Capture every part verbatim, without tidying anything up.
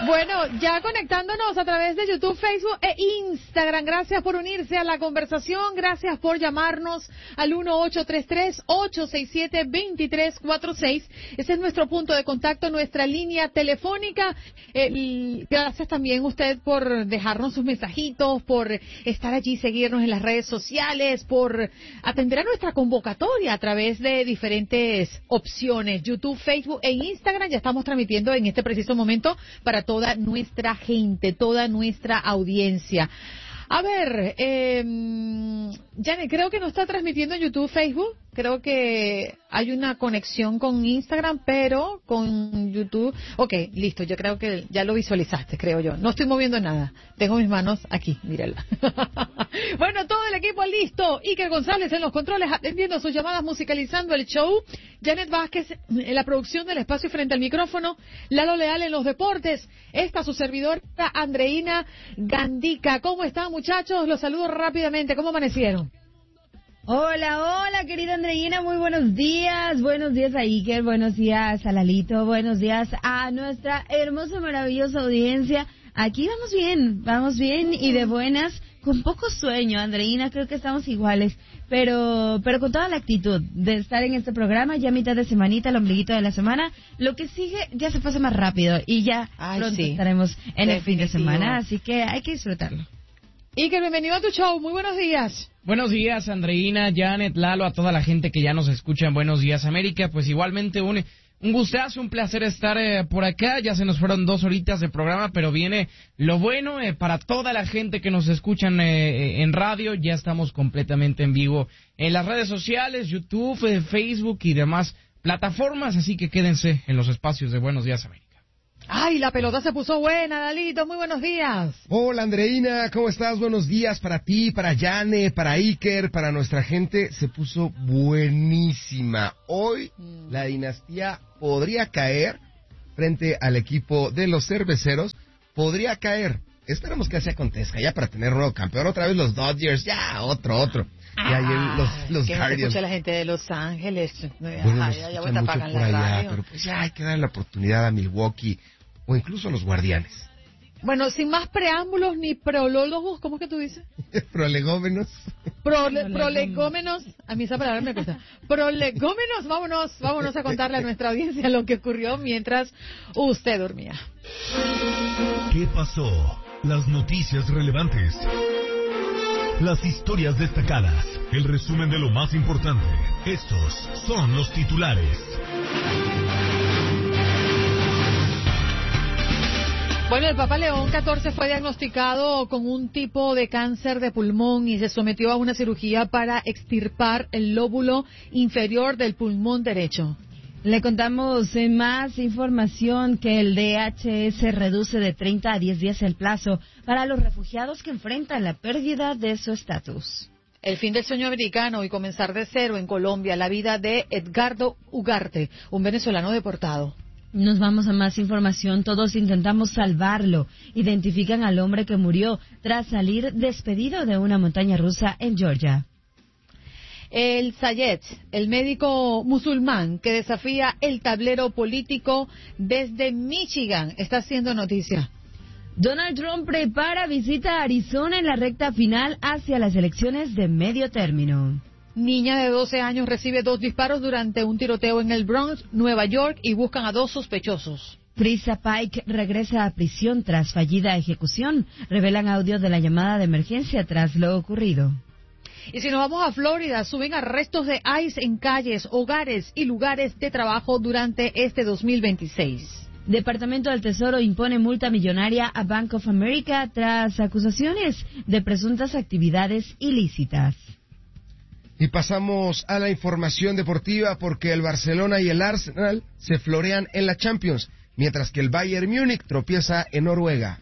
Bueno, ya conectándonos a través de YouTube, Facebook e Instagram. Gracias por unirse a la conversación. Gracias por llamarnos al uno ocho tres tres, ocho seis siete, dos tres cuatro seis. Ese es nuestro punto de contacto, nuestra línea telefónica. Eh, gracias también usted por dejarnos sus mensajitos, por estar allí, seguirnos en las redes sociales, por atender a nuestra convocatoria a través de diferentes opciones. YouTube, Facebook e Instagram. Ya estamos transmitiendo en este preciso momento para toda nuestra gente, toda nuestra audiencia. A ver, eh, Janet, creo que no está transmitiendo en YouTube, Facebook. Creo que hay una conexión con Instagram, pero con YouTube. Ok, listo, yo creo que ya lo visualizaste, creo yo. No estoy moviendo nada. Tengo mis manos aquí, mírala. Bueno, todo el equipo listo. Iker González en los controles, atendiendo sus llamadas, musicalizando el show. Janet Vázquez en la producción del espacio frente al micrófono. Lalo Leal en los deportes. Esta su servidora, Andreina Gandica. ¿Cómo están, muchachos? Los saludo rápidamente. ¿Cómo amanecieron? Hola, hola, querida Andreina, muy buenos días. Buenos días a Iker, buenos días a Lalito, buenos días a nuestra hermosa, maravillosa audiencia. Aquí vamos bien, vamos bien y de buenas, con poco sueño, Andreina, creo que estamos iguales, pero pero con toda la actitud de estar en este programa, ya mitad de semanita, el ombliguito de la semana. Lo que sigue ya se pasa más rápido y ya Ay, pronto sí. estaremos en Definitivo. El fin de semana, así que hay que disfrutarlo. Iker, bienvenido a tu show, muy buenos días. Buenos días, Andreina, Janet, Lalo, a toda la gente que ya nos escucha en Buenos Días América. Pues igualmente un, un gustazo, un placer estar eh, por acá. Ya se nos fueron dos horitas de programa, pero viene lo bueno eh, para toda la gente que nos escuchan eh, en radio. Ya estamos completamente en vivo en las redes sociales, YouTube, eh, Facebook y demás plataformas, así que quédense en los espacios de Buenos Días América. Ay, la pelota se puso buena, Dalito, muy buenos días. Hola, Andreina, ¿cómo estás? Buenos días para ti, para Yane, para Iker, para nuestra gente. Se puso buenísima. Hoy mm. la dinastía podría caer frente al equipo de los cerveceros. Podría caer. Esperemos que así acontezca, ya para tener un nuevo campeón. Otra vez los Dodgers, ya, otro, otro. Ah, y ahí los, los que Guardians. escucha la gente de Los Ángeles. Bueno, Ay, ya, ya voy a mucho apagar por la allá, radio. pero pues ya hay que darle la oportunidad a Milwaukee o incluso a los Guardianes. Bueno, sin más preámbulos ni prolólogos, ¿cómo es que tú dices? Prolegómenos. Prole, prolegómenos, a mí esa palabra me cuesta. Prolegómenos, vámonos, vámonos a contarle a nuestra audiencia lo que ocurrió mientras usted dormía. ¿Qué pasó? Las noticias relevantes. Las historias destacadas. El resumen de lo más importante. Estos son los titulares. Bueno, el Papa León catorce fue diagnosticado con un tipo de cáncer de pulmón y se sometió a una cirugía para extirpar el lóbulo inferior del pulmón derecho. Le contamos en más información que el D H S reduce de treinta a diez días el plazo para los refugiados que enfrentan la pérdida de su estatus. El fin del sueño americano y comenzar de cero en Colombia, la vida de Edgardo Ugarte, un venezolano deportado. Nos vamos a más información. Todos intentamos salvarlo. Identifican al hombre que murió tras salir despedido de una montaña rusa en Georgia. El Sayed, el médico musulmán que desafía el tablero político desde Michigan, está haciendo noticia. Donald Trump prepara visita a Arizona en la recta final hacia las elecciones de medio término. Niña de doce años recibe dos disparos durante un tiroteo en el Bronx, Nueva York, y buscan a dos sospechosos. Frisa Pike regresa a prisión tras fallida ejecución. Revelan audio de la llamada de emergencia tras lo ocurrido. Y si nos vamos a Florida, suben arrestos de ICE en calles, hogares y lugares de trabajo durante este dos mil veintiséis. Departamento del Tesoro impone multa millonaria a Bank of America tras acusaciones de presuntas actividades ilícitas. Y pasamos a la información deportiva porque el Barcelona y el Arsenal se florean en la Champions, mientras que el Bayern Múnich tropieza en Noruega.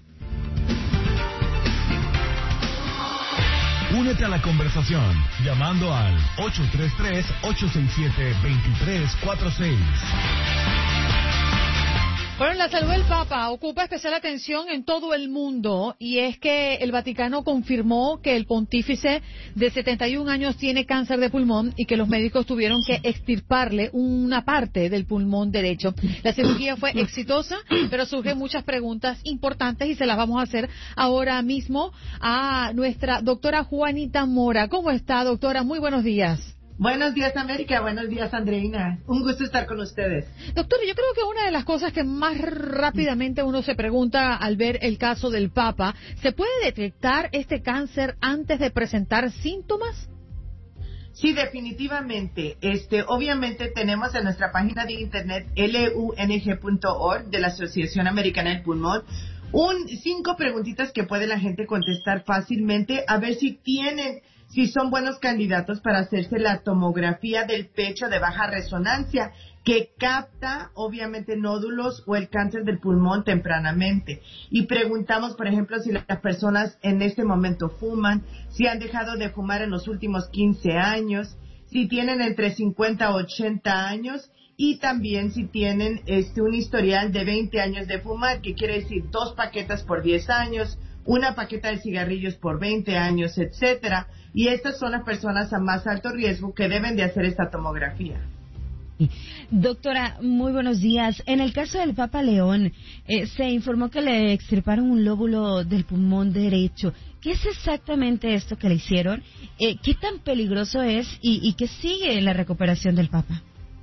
Únete a la conversación llamando al ocho tres tres, ocho seis siete, dos tres cuatro seis. Bueno, la salud del Papa ocupa especial atención en todo el mundo y es que el Vaticano confirmó que el pontífice de setenta y un años tiene cáncer de pulmón y que los médicos tuvieron que extirparle una parte del pulmón derecho. La cirugía fue exitosa, pero surgen muchas preguntas importantes y se las vamos a hacer ahora mismo a nuestra doctora Juanita Mora. ¿Cómo está, doctora? Muy buenos días. Buenos días, América. Buenos días, Andreina. Un gusto estar con ustedes. Doctor, yo creo que una de las cosas que más rápidamente uno se pregunta al ver el caso del Papa, ¿se puede detectar este cáncer antes de presentar síntomas? Sí, definitivamente. Este, obviamente tenemos en nuestra página de internet L U N G punto org de la Asociación Americana del Pulmón un cinco preguntitas que puede la gente contestar fácilmente a ver si tienen si son buenos candidatos para hacerse la tomografía del pecho de baja resonancia, que capta, obviamente, nódulos o el cáncer del pulmón tempranamente. Y preguntamos, por ejemplo, si las personas en este momento fuman, si han dejado de fumar en los últimos quince años, si tienen entre cincuenta a ochenta años, y también si tienen este un historial de veinte años de fumar, que quiere decir dos paquetas por diez años, una paqueta de cigarrillos por veinte años, etcétera. Y estas son las personas a más alto riesgo que deben de hacer esta tomografía. Doctora, muy buenos días. En el caso del Papa León, eh, se informó que le extirparon un lóbulo del pulmón derecho. ¿Qué es exactamente esto que le hicieron? Eh, ¿Qué tan peligroso es y, y qué sigue en la recuperación del Papa?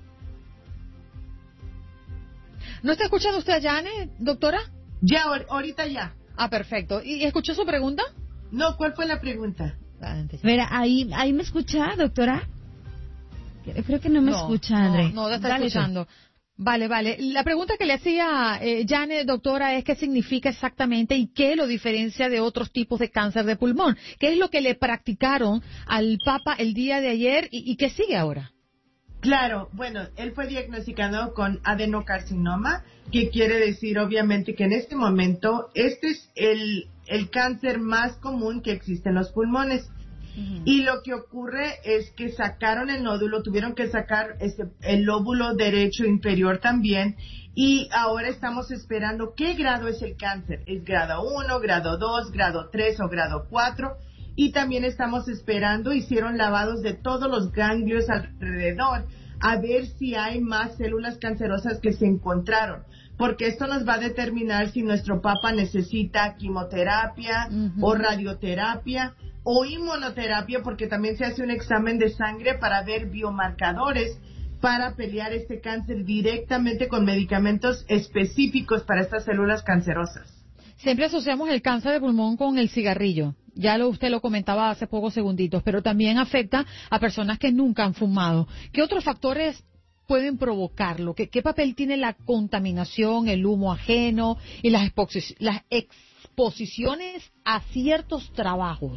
¿No está escuchando usted a Yane, doctora? Ya, ahorita ya. Ah, perfecto. ¿Y escuchó su pregunta? No, ¿cuál fue la pregunta? Mira, ahí, ahí me escucha, doctora. Creo que no me no, escucha, André. No, no la está Dale escuchando. Tú. Vale, vale. La pregunta que le hacía eh, Jane, doctora, es qué significa exactamente y qué lo diferencia de otros tipos de cáncer de pulmón. ¿Qué es lo que le practicaron al Papa el día de ayer y, y qué sigue ahora? Claro, bueno, él fue diagnosticado con adenocarcinoma, que quiere decir obviamente que en este momento este es el, el cáncer más común que existe en los pulmones. Uh-huh. Y lo que ocurre es que sacaron el nódulo, tuvieron que sacar este, el lóbulo derecho inferior también, y ahora estamos esperando qué grado es el cáncer. ¿Es grado uno, grado dos, grado tres o grado cuatro? Y también estamos esperando, hicieron lavados de todos los ganglios alrededor, a ver si hay más células cancerosas que se encontraron, porque esto nos va a determinar si nuestro Papa necesita quimioterapia uh-huh. o radioterapia o inmunoterapia, porque también se hace un examen de sangre para ver biomarcadores para pelear este cáncer directamente con medicamentos específicos para estas células cancerosas. Siempre asociamos el cáncer de pulmón con el cigarrillo. Ya lo, usted lo comentaba hace pocos segunditos, pero también afecta a personas que nunca han fumado. ¿Qué otros factores pueden provocarlo? ¿Qué, qué papel tiene la contaminación, el humo ajeno y las, exposi- las exposiciones a ciertos trabajos?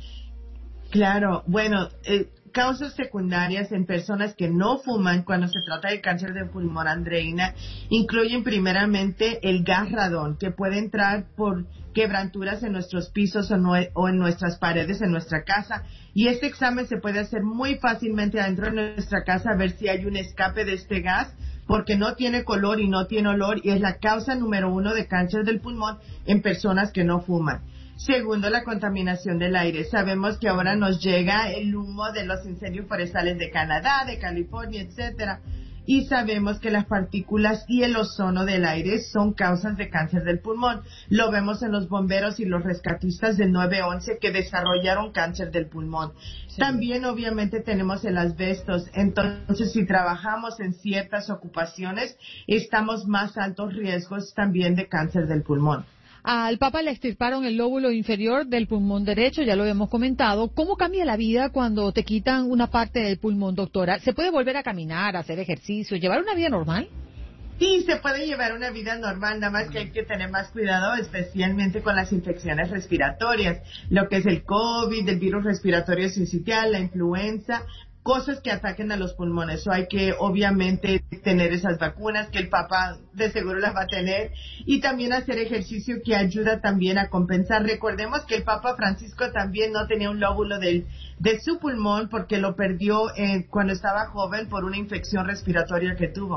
Claro, bueno, eh, causas secundarias en personas que no fuman cuando se trata de cáncer de pulmón, Andreina, incluyen primeramente el gas radón, que puede entrar por quebranturas en nuestros pisos o, no, o en nuestras paredes en nuestra casa. Y este examen se puede hacer muy fácilmente adentro de nuestra casa, a ver si hay un escape de este gas, porque no tiene color y no tiene olor, y es la causa número uno de cáncer del pulmón en personas que no fuman. Segundo, la contaminación del aire. Sabemos que ahora nos llega el humo de los incendios forestales de Canadá, de California, etcétera. Y sabemos que las partículas y el ozono del aire son causas de cáncer del pulmón. Lo vemos en los bomberos y los rescatistas del nueve once que desarrollaron cáncer del pulmón. Sí. También, obviamente, tenemos el asbesto. Entonces, si trabajamos en ciertas ocupaciones, estamos más altos riesgos también de cáncer del pulmón. Al Papa le extirparon el lóbulo inferior del pulmón derecho, ya lo hemos comentado. ¿Cómo cambia la vida cuando te quitan una parte del pulmón, doctora? ¿Se puede volver a caminar, hacer ejercicio, llevar una vida normal? Sí, se puede llevar una vida normal, nada más que hay que tener más cuidado, especialmente con las infecciones respiratorias, lo que es el COVID, el virus respiratorio sincitial, la influenza, cosas que ataquen a los pulmones. O hay que obviamente tener esas vacunas que el Papa de seguro las va a tener, y también hacer ejercicio que ayuda también a compensar. Recordemos que el Papa Francisco también no tenía un lóbulo del, de su pulmón porque lo perdió eh, cuando estaba joven por una infección respiratoria que tuvo.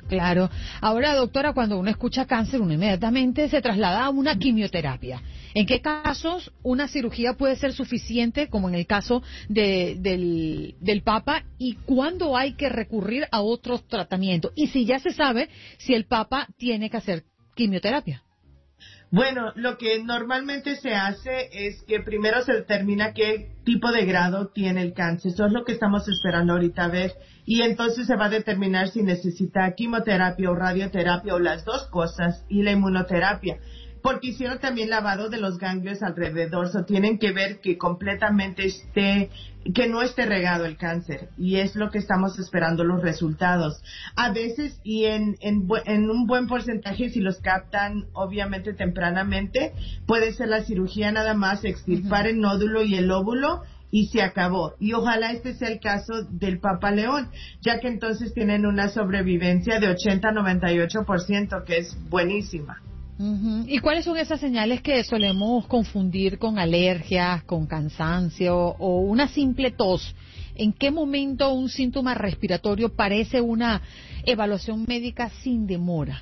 Claro. Ahora, doctora, cuando uno escucha cáncer, uno inmediatamente se traslada a una quimioterapia. ¿En qué casos una cirugía puede ser suficiente, como en el caso de, del, del Papa, y cuándo hay que recurrir a otros tratamientos? Y si ya se sabe si el Papa tiene que hacer quimioterapia. Bueno, lo que normalmente se hace es que primero se determina qué tipo de grado tiene el cáncer. Eso es lo que estamos esperando ahorita a ver. Y entonces se va a determinar si necesita quimioterapia o radioterapia o las dos cosas y la inmunoterapia. Porque hicieron también lavado de los ganglios alrededor, so tienen que ver que completamente esté, que no esté regado el cáncer, y es lo que estamos esperando los resultados. A veces, y en, en, en un buen porcentaje, si los captan obviamente tempranamente, puede ser la cirugía nada más, extirpar uh-huh. el nódulo y el óvulo, y se acabó. Y ojalá este sea el caso del Papa León, ya que entonces tienen una sobrevivencia de ochenta a noventa y ocho por ciento, que es buenísima. Uh-huh. ¿Y cuáles son esas señales que solemos confundir con alergias, con cansancio o una simple tos? ¿En qué momento un síntoma respiratorio parece una evaluación médica sin demora?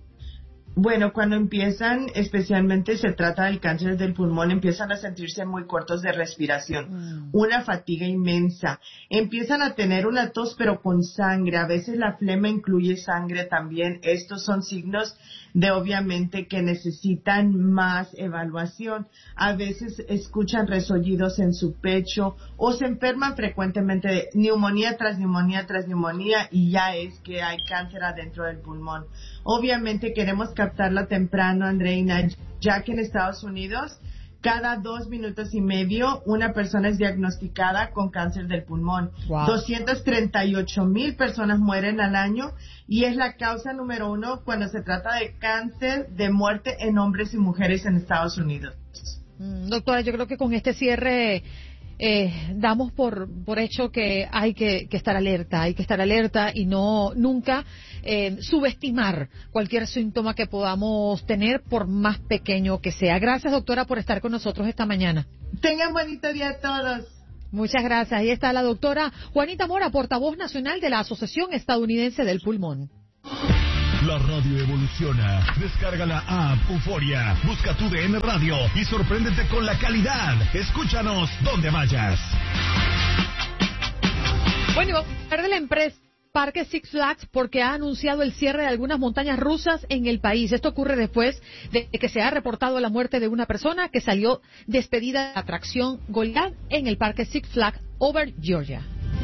Bueno, cuando empiezan, especialmente se trata del cáncer del pulmón, empiezan a sentirse muy cortos de respiración, mm. una fatiga inmensa, empiezan a tener una tos pero con sangre, a veces la flema incluye sangre también. Estos son signos de obviamente que necesitan más evaluación. A veces escuchan resollidos en su pecho o se enferman frecuentemente de neumonía tras neumonía tras neumonía y ya es que hay cáncer adentro del pulmón. Obviamente queremos captarla temprano, Andreina, ya que en Estados Unidos cada dos minutos y medio una persona es diagnosticada con cáncer del pulmón. Wow. doscientas treinta y ocho mil personas mueren al año y es la causa número uno cuando se trata de cáncer de muerte en hombres y mujeres en Estados Unidos. Mm, doctora, yo creo que con este cierre eh, damos por por hecho que hay que, que estar alerta, hay que estar alerta y no nunca eh, subestimar cualquier síntoma que podamos tener, por más pequeño que sea. Gracias, doctora, por estar con nosotros esta mañana. Tengan bonito día a todos. Muchas gracias. Ahí está la doctora Juanita Mora, portavoz nacional de la Asociación Estadounidense del Pulmón. La radio evoluciona. Descarga la app Euforia. Busca tu D N Radio y sorpréndete con la calidad. Escúchanos donde vayas. Bueno, y vamos a hablar de la empresa Parque Six Flags porque ha anunciado el cierre de algunas montañas rusas en el país. Esto ocurre después de que se ha reportado la muerte de una persona que salió despedida de la atracción Goliath en el Parque Six Flags Over Georgia.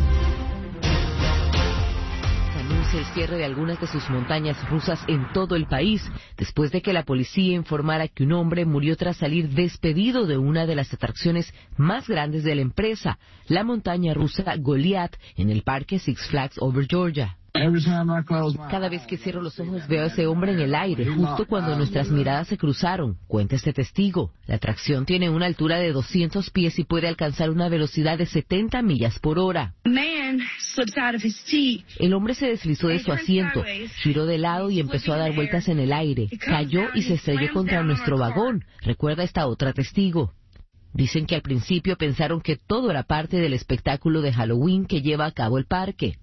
Anuncia el cierre de algunas de sus montañas rusas en todo el país, después de que la policía informara que un hombre murió tras salir despedido de una de las atracciones más grandes de la empresa, la montaña rusa Goliath, en el parque Six Flags Over Georgia. Cada vez que cierro los ojos veo a ese hombre en el aire, justo cuando nuestras miradas se cruzaron, cuenta este testigo. La atracción tiene una altura de doscientos pies y puede alcanzar una velocidad de setenta millas por hora. El hombre se deslizó de su asiento, giró de lado y empezó a dar vueltas en el aire. Cayó y se estrelló contra nuestro vagón, recuerda esta otra testigo. Dicen que al principio pensaron que todo era parte del espectáculo de Halloween que lleva a cabo el parque.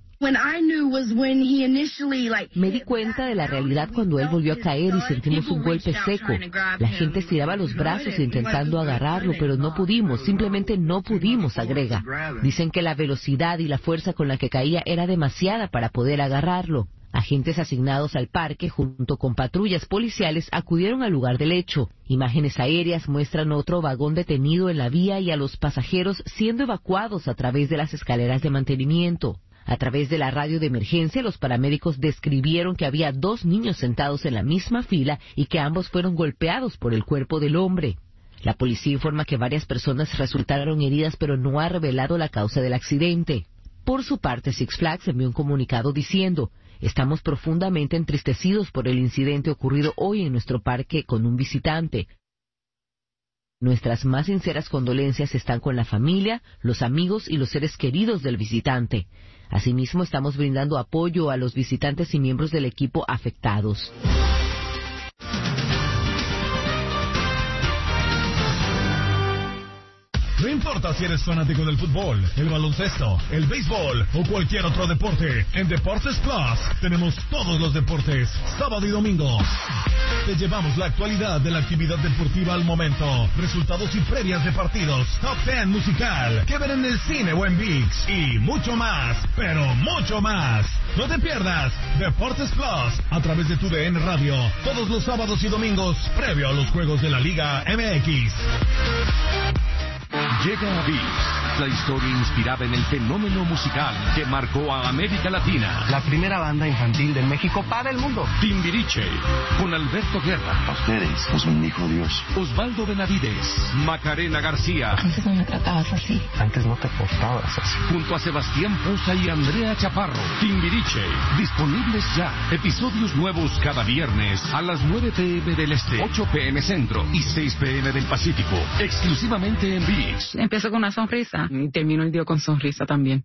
Me di cuenta de la realidad cuando él volvió a caer y sentimos un golpe seco. La gente estiraba los brazos intentando agarrarlo, pero no pudimos, simplemente no pudimos, agrega. Dicen que la velocidad y la fuerza con la que caía era demasiada para poder agarrarlo. Agentes asignados al parque, junto con patrullas policiales, acudieron al lugar del hecho. Imágenes aéreas muestran otro vagón detenido en la vía y a los pasajeros siendo evacuados a través de las escaleras de mantenimiento. A través de la radio de emergencia, los paramédicos describieron que había dos niños sentados en la misma fila y que ambos fueron golpeados por el cuerpo del hombre. La policía informa que varias personas resultaron heridas, pero no ha revelado la causa del accidente. Por su parte, Six Flags envió un comunicado diciendo: estamos profundamente entristecidos por el incidente ocurrido hoy en nuestro parque con un visitante. Nuestras más sinceras condolencias están con la familia, los amigos y los seres queridos del visitante. Asimismo, estamos brindando apoyo a los visitantes y miembros del equipo afectados. No importa si eres fanático del fútbol, el baloncesto, el béisbol o cualquier otro deporte, en Deportes Plus tenemos todos los deportes, sábado y domingo. Te llevamos la actualidad de la actividad deportiva al momento, resultados y previas de partidos, top ten musical, que ver en el cine o en ViX y mucho más, pero mucho más. No te pierdas Deportes Plus a través de tu D N Radio, todos los sábados y domingos, previo a los juegos de la Liga M X. Llega a ViX, la historia inspirada en el fenómeno musical que marcó a América Latina. La primera banda infantil de México para el mundo. Timbiriche, con Alberto Guerra. A ustedes os bendijo Dios. Osvaldo Benavides, Macarena García. Antes no me tratabas así. Antes no te portabas así. Junto a Sebastián Poza y Andrea Chaparro. Timbiriche, disponibles ya. Episodios nuevos cada viernes a las nueve p m del Este, ocho p m Centro y seis p m del Pacífico. Exclusivamente en ViX. Empiezo con una sonrisa y termino el día con sonrisa también.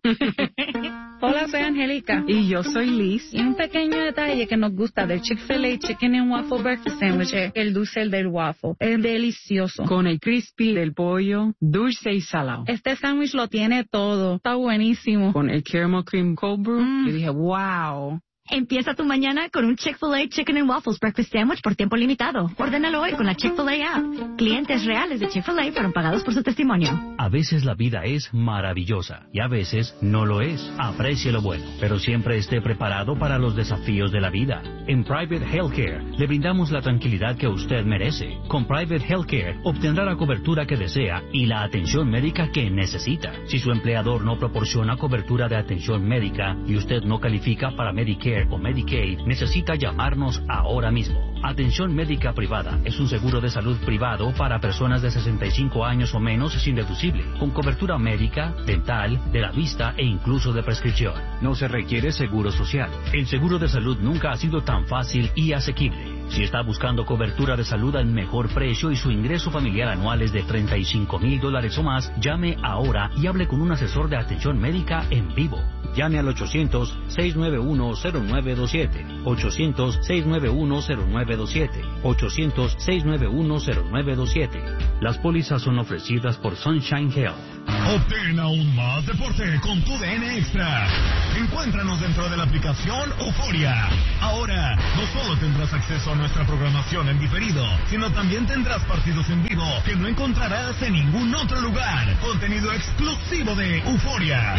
Hola, soy Angélica y yo soy Liz. Y un pequeño detalle que nos gusta del Chick-fil-A Chicken and Waffle Breakfast Sandwich es el dulce del waffle. Es delicioso. Con el crispy del pollo, dulce y salado. Este sándwich lo tiene todo. Está buenísimo. Con el caramel cream cold brew. Mm. Yo dije, wow. Empieza tu mañana con un Chick-fil-A Chicken and Waffles Breakfast Sandwich por tiempo limitado. Ordénalo hoy con la Chick-fil-A app. Clientes reales de Chick-fil-A fueron pagados por su testimonio. A veces la vida es maravillosa y a veces no lo es. Aprecie lo bueno, pero siempre esté preparado para los desafíos de la vida. En Private Healthcare le brindamos la tranquilidad que usted merece. Con Private Healthcare obtendrá la cobertura que desea y la atención médica que necesita. Si su empleador no proporciona cobertura de atención médica y usted no califica para Medicare o Medicaid, necesita llamarnos ahora mismo. Atención médica privada es un seguro de salud privado para personas de sesenta y cinco años o menos sin deducible, con cobertura médica, dental, de la vista e incluso de prescripción. No se requiere seguro social. El seguro de salud nunca ha sido tan fácil y asequible. Si está buscando cobertura de salud al mejor precio y su ingreso familiar anual es de treinta y cinco mil dólares o más, llame ahora y hable con un asesor de atención médica en vivo. Llame al ochocientos, seis nueve uno, cero nueve dos siete, ochocientos, seis nueve uno, cero nueve dos siete, ochocientos, seis nueve uno, cero nueve dos siete. Las pólizas son ofrecidas por Sunshine Health. Obtén aún más deporte con tu D N Extra. Encuéntranos dentro de la aplicación Euforia. Ahora, no solo tendrás acceso a nuestra programación en diferido, sino también tendrás partidos en vivo que no encontrarás en ningún otro lugar. Contenido exclusivo de Euforia.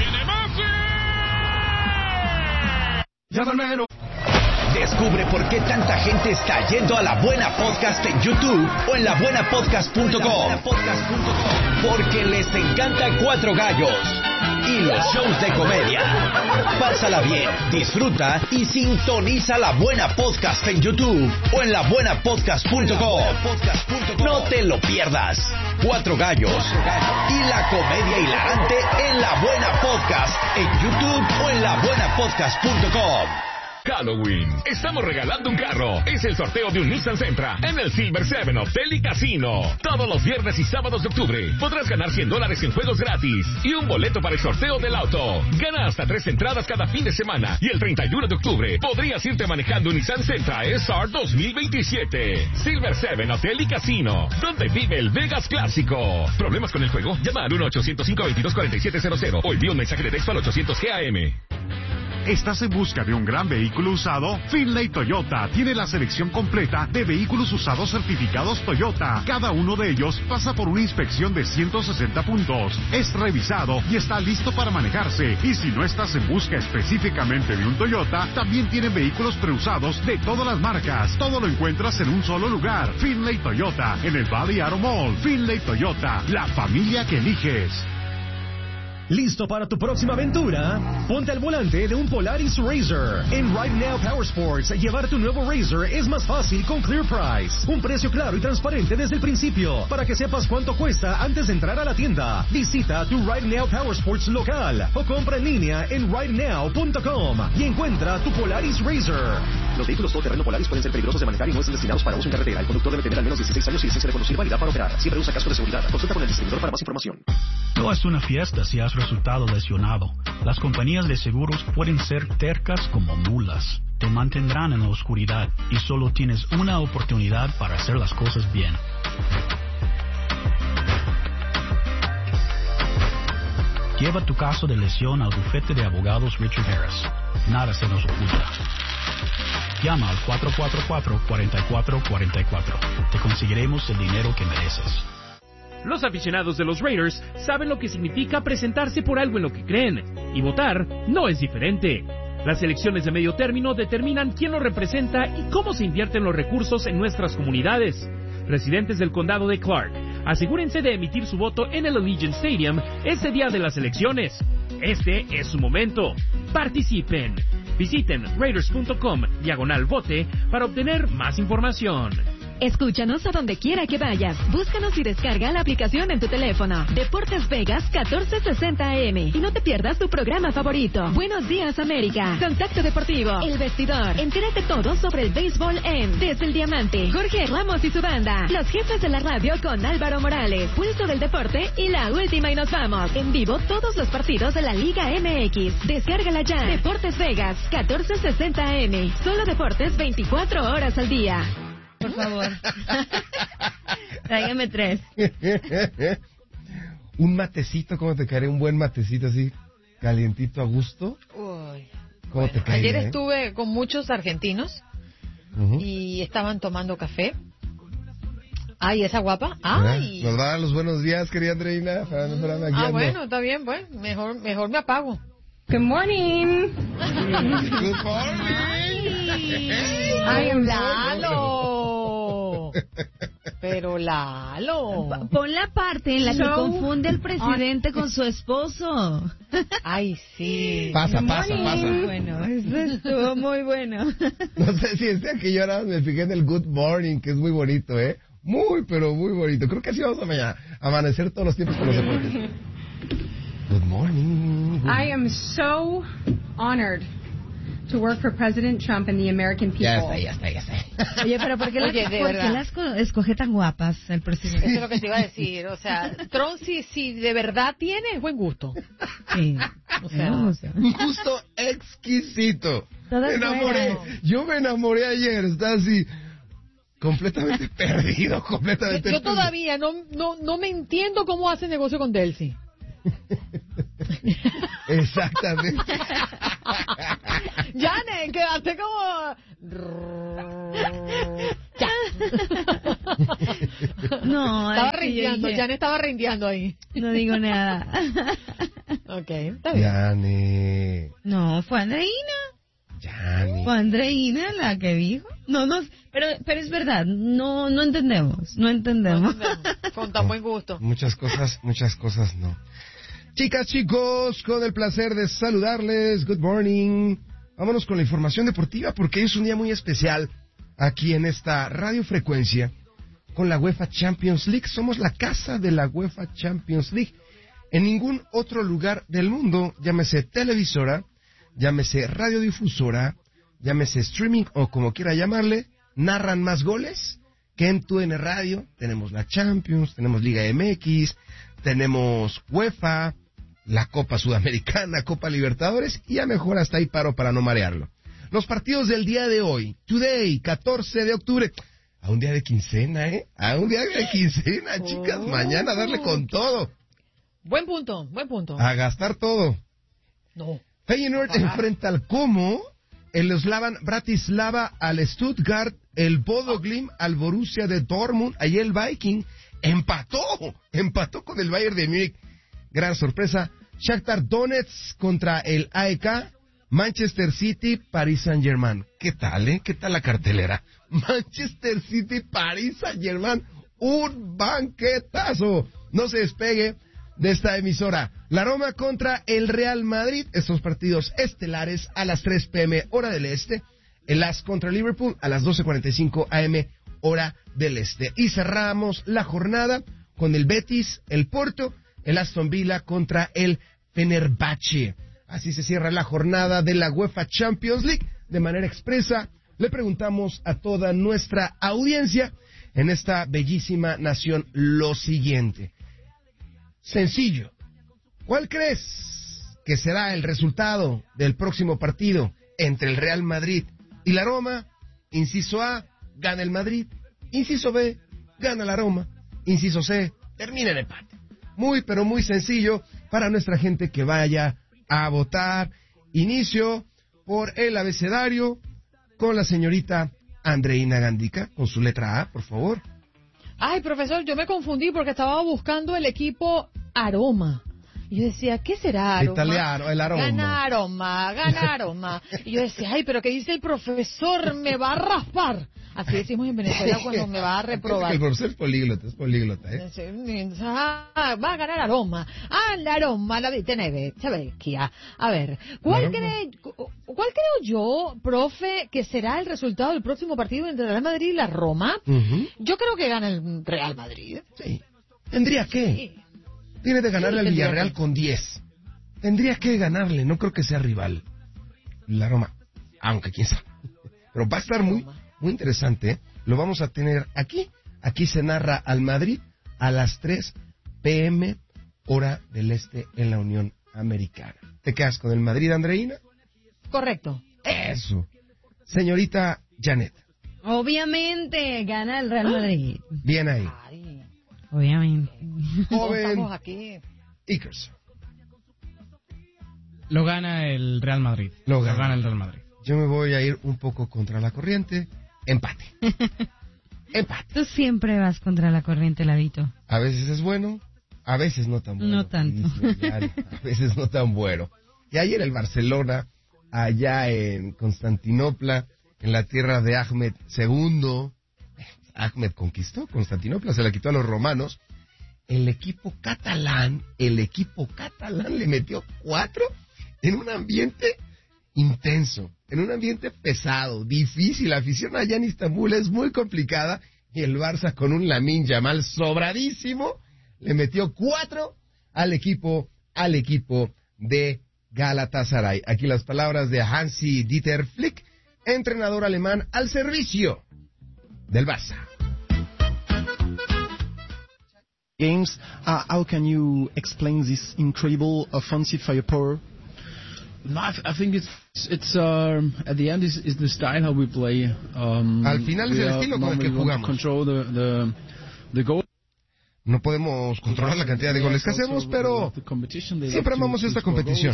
Descubre por qué tanta gente está yendo a La Buena Podcast en YouTube o en la buena podcast punto com. Porque les encanta Cuatro Gallos y los shows de comedia. Pásala bien, disfruta y sintoniza La Buena Podcast en YouTube o en la buena podcast punto com. No te lo pierdas. Cuatro Gallos y la comedia hilarante en La Buena Podcast en YouTube o en la buena podcast punto com. Halloween. Estamos regalando un carro. Es el sorteo de un Nissan Sentra en el Silver Seven Hotel y Casino. Todos los viernes y sábados de octubre podrás ganar cien dólares en juegos gratis y un boleto para el sorteo del auto. Gana hasta tres entradas cada fin de semana y el treinta y uno de octubre podrías irte manejando un Nissan Sentra S R dos mil veintisiete. Silver Seven Hotel y Casino, donde vive el Vegas clásico. ¿Problemas con el juego? Llama al uno ochocientos, cinco veintidós, cuarenta y siete cero cero o envía un mensaje de texto al ochocientos G A M. ¿Estás en busca de un gran vehículo usado? Finlay Toyota tiene la selección completa de vehículos usados certificados Toyota. Cada uno de ellos pasa por una inspección de ciento sesenta puntos. Es revisado y está listo para manejarse. Y si no estás en busca específicamente de un Toyota, también tienen vehículos preusados de todas las marcas. Todo lo encuentras en un solo lugar. Finlay Toyota, en el Valley Auto Mall. Finlay Toyota, la familia que eliges. ¿Listo para tu próxima aventura? Ponte al volante de un Polaris Razor. En Right Now Power Sports, llevar tu nuevo Razor es más fácil con Clear Price. Un precio claro y transparente desde el principio, para que sepas cuánto cuesta antes de entrar a la tienda. Visita tu Right Now Power Sports local o compra en línea en right now punto com y encuentra tu Polaris Razor. Los vehículos todoterreno Polaris pueden ser peligrosos de manejar y no están destinados para uso en carretera. El conductor debe tener al menos dieciséis años y licencia de conducir válida para operar. Siempre usa casco de seguridad. Consulta con el distribuidor para más información. No es una fiesta si has resultado lesionado. Las compañías de seguros pueden ser tercas como mulas. Te mantendrán en la oscuridad y solo tienes una oportunidad para hacer las cosas bien. Lleva tu caso de lesión al bufete de abogados Richard Harris. Nada se nos oculta. Llama al cuatro cuatro cuatro, cuatro cuatro cuatro cuatro. Te conseguiremos el dinero que mereces. Los aficionados de los Raiders saben lo que significa presentarse por algo en lo que creen, y votar no es diferente. Las elecciones de medio término determinan quién lo representa y cómo se invierten los recursos en nuestras comunidades. Residentes del condado de Clark, asegúrense de emitir su voto en el Allegiant Stadium ese día de las elecciones. Este es su momento. Participen. Visiten raiders punto com diagonal vote para obtener más información. Escúchanos a donde quiera que vayas. Búscanos y descarga la aplicación en tu teléfono. Deportes Vegas catorce sesenta A M. Y no te pierdas tu programa favorito. Buenos días, América. Contacto Deportivo. El Vestidor. Entérate todo sobre el béisbol en Desde el Diamante. Jorge Ramos y su banda. Los jefes de la radio con Álvaro Morales. Pulso del Deporte y la última y nos vamos. En vivo todos los partidos de la Liga M X. Descárgala ya. Deportes Vegas catorce sesenta A M. Solo deportes veinticuatro horas al día. Por favor. Tráigame tres. Un matecito, ¿cómo te caería un buen matecito así, calientito, a gusto? Uy. ¿Cómo Bueno, te caería? ayer eh? estuve con muchos argentinos Uh-huh. y estaban tomando café. Ay, esa guapa. Mira, Ay. Nos da los buenos días, querida Andreina. Espérame, espérame, aquí Ah, ando. bueno, está bien, pues. Mejor, mejor me apago. Good morning. Good morning. I am Lalo. Pero Lalo. Pon la parte en la que So- confunde al presidente con su esposo. Ay, sí. Pasa, Good pasa, morning. pasa. Bueno, eso estuvo muy bueno. No sé si este que yo ahora me fijé en el Good Morning, que es muy bonito, ¿eh? Muy, pero muy bonito. Creo que así vamos a mañana, amanecer todos los tiempos con los deportes. Good morning. Good I am so honored to work for President Trump and the American people. Ya está, ya está, ya está. Oye, pero ¿por qué, la- Oye, de por qué verdad. las co- escoge tan guapas el presidente? Eso es lo que te iba a decir. O sea, Trump, si, si de verdad tiene, es buen gusto. Sí. O sea, Me gusta. Un gusto exquisito. Todas Me enamoré. buenas. Yo me enamoré ayer. Está así, completamente perdido, completamente yo, yo perdido. todavía no, no, no me entiendo cómo hace negocio con Delcy. Exactamente. Jane, quedaste como... Ya. No, Estaba es que yo rendeando, dije- Jane estaba rendeando ahí. No digo nada. Ok, está bien. Yane. No, fue Andreina. Yane. Fue Andreina la que dijo. No, no, pero, pero es verdad, no, no entendemos, no entendemos. Con tan buen gusto. Muchas cosas, muchas cosas no. Chicas, chicos, con el placer de saludarles. Good morning. Vámonos con la información deportiva porque es un día muy especial aquí en esta radiofrecuencia con la UEFA Champions League. Somos la casa de la UEFA Champions League. En ningún otro lugar del mundo, llámese televisora, llámese radiodifusora, llámese streaming o como quiera llamarle, narran más goles que en Tu N Radio. Tenemos la Champions, tenemos Liga M X, tenemos UEFA, la Copa Sudamericana, Copa Libertadores y a mejor hasta ahí paro para no marearlo. Los partidos del día de hoy, Today, catorce de octubre, a un día de quincena, ¿eh? A un día de quincena, chicas, Oh. mañana darle con todo, Buen punto, buen punto. a gastar todo. No. Feyenoord Pagar. enfrenta al Como, el Slavan Bratislava al Stuttgart, el Bodo Glimt al Borussia de Dortmund, ahí el Viking empató, empató con el Bayern de Múnich. Gran sorpresa. Shakhtar Donetsk contra el A E K, Manchester City, Paris Saint-Germain. ¿Qué tal, eh? ¿Qué tal la cartelera? Manchester City, Paris Saint-Germain, un banquetazo. No se despegue de esta emisora. La Roma contra el Real Madrid, estos partidos estelares a las tres p.m. hora del este. El As contra Liverpool a las doce cuarenta y cinco a.m. hora del este. Y cerramos la jornada con el Betis, el Porto, el Aston Villa contra el Fenerbahce. Así se cierra la jornada de la UEFA Champions League. De manera expresa, le preguntamos a toda nuestra audiencia en esta bellísima nación lo siguiente. Sencillo. ¿Cuál crees que será el resultado del próximo partido entre el Real Madrid y la Roma? Inciso A, gana el Madrid. Inciso B, gana la Roma. Inciso C, termina el empate. Muy, pero muy sencillo. para nuestra gente que vaya a votar. Inicio por el abecedario con la señorita Andreina Gandica, con su letra A, por favor. Ay, profesor, yo me confundí porque estaba buscando el equipo Aroma. Y yo decía, ¿qué será Aroma? Italiano, el aroma. Gana Aroma, gana Aroma. Y yo decía, ay, pero ¿qué dice el profesor? Me va a raspar. Así decimos en Venezuela cuando me va a reprobar. El profesor es políglota, es políglota, ¿eh? Ah, va a ganar Aroma. Ah, la Aroma, la teneve, Chavecchia. A ver, ¿cuál cree, ¿cuál creo yo, profe, que será el resultado del próximo partido entre el Real Madrid y la Roma? Uh-huh. Yo creo que gana el Real Madrid. Sí. ¿Tendría que? Sí. Tiene de ganarle sí, al Villarreal con diez. Tendría que ganarle, no creo que sea rival. La Roma, aunque quién sabe. Pero va a estar muy, muy interesante, ¿eh? Lo vamos a tener aquí. Aquí se narra al Madrid a las tres p.m. hora del este en la Unión Americana. ¿Te quedas con el Madrid, Andreina? Correcto. Eso. Señorita Janet. Obviamente gana el Real Madrid. Bien ahí. Ay. Obviamente. Joven aquí. Ickers. Lo gana el Real Madrid. Lo gana. Lo gana el Real Madrid. Yo me voy a ir un poco contra la corriente. Empate. Empate. Tú siempre vas contra la corriente, Lavito. A veces es bueno, a veces no tan bueno. No tanto. A veces no tan bueno. Y ayer el Barcelona, allá en Constantinopla, en la tierra de Ahmed segundo, Ahmed conquistó Constantinopla, se la quitó a los romanos. El equipo catalán, el equipo catalán le metió cuatro en un ambiente intenso, en un ambiente pesado, difícil. La afición allá en Istambul es muy complicada y el Barça con un Lamine Yamal sobradísimo le metió cuatro al equipo, al equipo de Galatasaray. Aquí las palabras de Hansi Dieter Flick, entrenador alemán al servicio del Barça. Games, uh, how can you explain this incredible offensive firepower? No, I, I think it's it's um, at the end is is the style how we play. Um, Al final es el estilo con el que jugamos. Control the, the, the goal. No podemos controlar la cantidad de goles que hacemos, pero siempre amamos esta competición.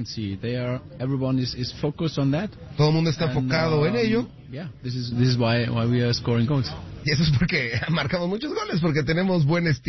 Todo el mundo está enfocado en ello. Y eso es porque marcamos muchos goles, porque tenemos buen estilo.